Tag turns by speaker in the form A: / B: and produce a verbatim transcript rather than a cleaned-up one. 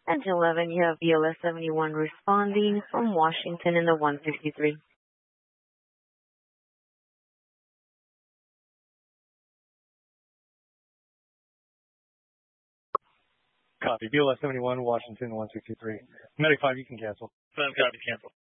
A: And to eleven, you have B L S seventy-one responding from Washington in the one sixty-three.
B: Copy. B L S seventy-one, Washington one sixty-three. Medic five, you can cancel.
C: Sounds copy, cancel.